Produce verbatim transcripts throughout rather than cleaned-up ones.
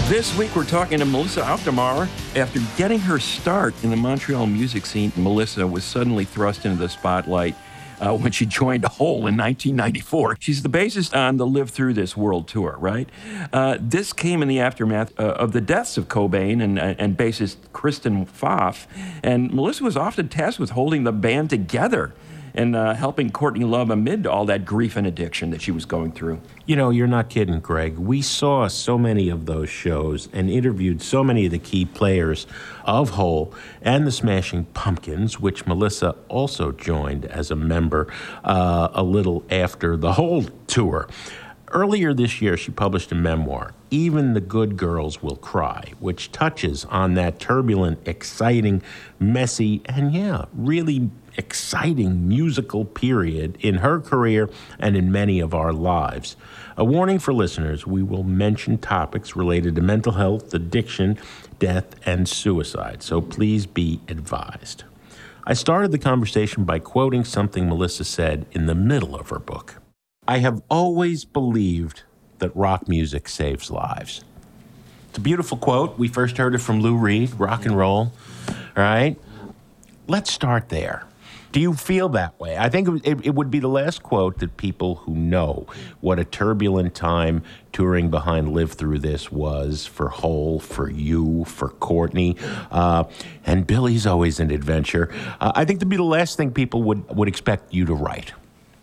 This week, we're talking to Melissa Auf der Maur. After getting her start in the Montreal music scene, Melissa was suddenly thrust into the spotlight uh, when she joined Hole in nineteen ninety-four. She's the bassist on the Live Through This World Tour, right? Uh, this came in the aftermath uh, of the deaths of Cobain and, uh, and bassist Kristen Pfaff. And Melissa was often tasked with holding the band together and uh, helping Courtney Love amid all that grief and addiction that she was going through. You know, you're not kidding, Greg. We saw so many of those shows and interviewed so many of the key players of Hole and the Smashing Pumpkins, which Melissa also joined as a member uh, a little after the Hole tour. Earlier this year, she published a memoir, Even the Good Girls Will Cry, which touches on that turbulent, exciting, messy, and yeah, really exciting musical period in her career and in many of our lives. A warning for listeners, we will mention topics related to mental health, addiction, death, and suicide, so please be advised. I started the conversation by quoting something Melissa said in the middle of her book. I have always believed that rock music saves lives. It's a beautiful quote. We first heard it from Lou Reed, rock and roll, all right? Let's start there. Do you feel that way? I think it, it would be the last quote that people who know what a turbulent time touring behind Live Through This was for Hole, for you, for Courtney, uh, and Billy's always an adventure. Uh, I think that'd be the last thing people would, would expect you to write.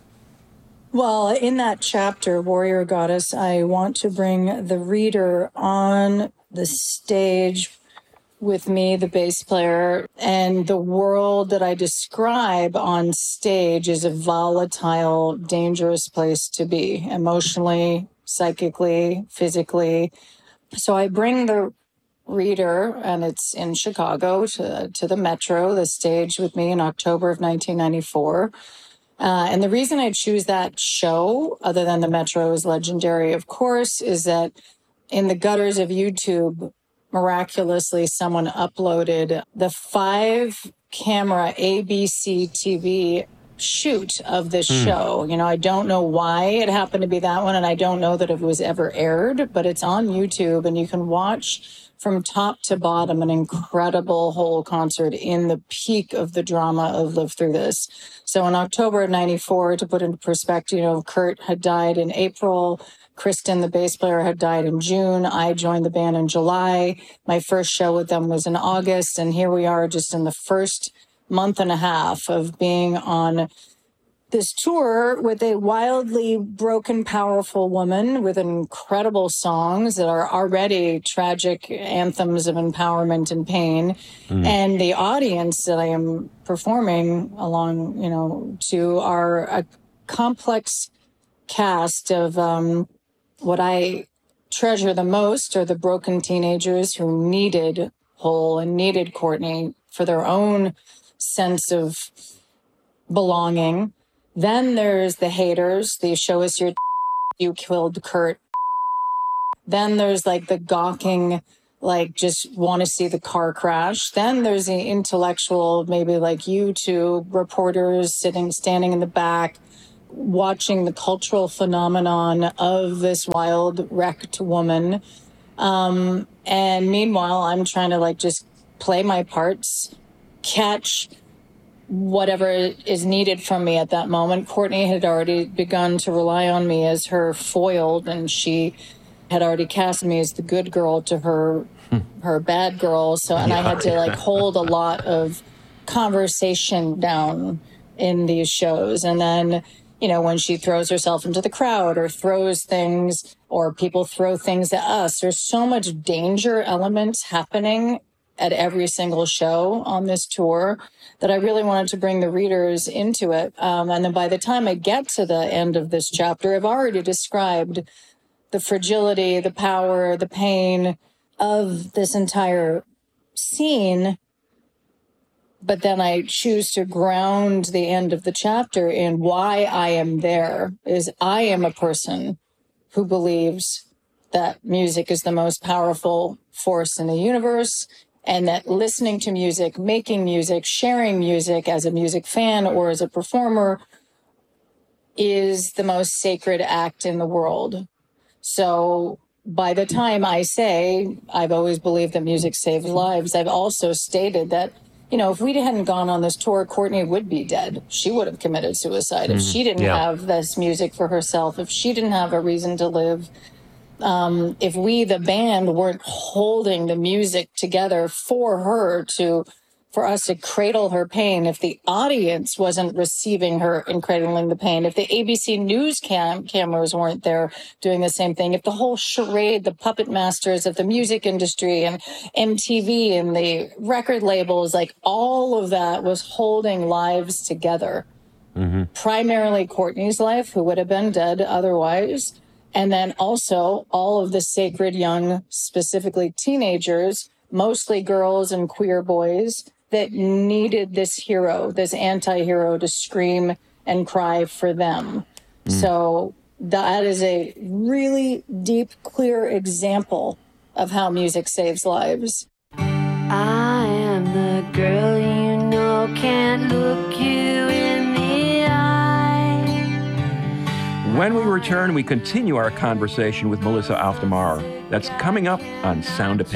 Well, in that chapter, Warrior Goddess, I want to bring the reader on the stage with me, the bass player, and the world that I describe on stage is a volatile, dangerous place to be, emotionally, psychically, physically. So I bring the reader, and it's in Chicago, to, to the Metro, the stage with me in October of nineteen ninety-four. Uh, and the reason I choose that show, other than the Metro is legendary, of course, is that in the gutters of YouTube, miraculously, someone uploaded the five-camera A B C T V shoot of this mm. show. You know, I don't know why it happened to be that one, and I don't know that it was ever aired, but it's on YouTube, and you can watch from top to bottom an incredible Hole concert in the peak of the drama of Live Through This. So in October of ninety-four, to put into perspective, you know, Kurt had died in April. Kristen, the bass player, had died in June. I joined the band in July. My first show with them was in August. And here we are just in the first month and a half of being on this tour with a wildly broken, powerful woman with incredible songs that are already tragic anthems of empowerment and pain. Mm. And the audience that I am performing along, you know, to are a complex cast of um, what I treasure the most are the broken teenagers who needed Hole and needed Courtney for their own sense of belonging. Then there's the haters. They show us your you killed Kurt. Then there's like the gawking, like just want to see the car crash. Then there's the intellectual, maybe like you two reporters sitting, standing in the back, watching the cultural phenomenon of this wild, wrecked woman. Um, and meanwhile, I'm trying to like just play my parts, catch whatever is needed from me at that moment. Courtney had already begun to rely on me as her foil, and she had already cast me as the good girl to her her bad girl. So, and yeah, I had to like hold a lot of conversation down in these shows. And then, you know, when she throws herself into the crowd or throws things, or people throw things at us, there's so much danger elements happening at every single show on this tour that I really wanted to bring the readers into it. Um, and then by the time I get to the end of this chapter, I've already described the fragility, the power, the pain of this entire scene. But then I choose to ground the end of the chapter in why I am there, is I am a person who believes that music is the most powerful force in the universe, and that listening to music, making music, sharing music as a music fan or as a performer is the most sacred act in the world. So by the time I say I've always believed that music saves lives, I've also stated that, you know, if we hadn't gone on this tour, Courtney would be dead. She would have committed suicide if she didn't Yeah. have this music for herself, if she didn't have a reason to live. Um, if we, the band, weren't holding the music together for her to, for us to cradle her pain, if the audience wasn't receiving her and cradling the pain, if the A B C News cam- cameras weren't there doing the same thing, if the whole charade, the puppet masters of the music industry and M T V and the record labels, like all of that was holding lives together. Mm-hmm. Primarily Courtney's life, who would have been dead otherwise. And then also all of the sacred young, specifically teenagers, mostly girls and queer boys, that needed this hero, this anti-hero to scream and cry for them. Mm. So that is a really deep, clear example of how music saves lives. I am the girl you know can't look you in the eye. When we return, we continue our conversation with Melissa Auf der Maar. That's coming up on Sound Opinion.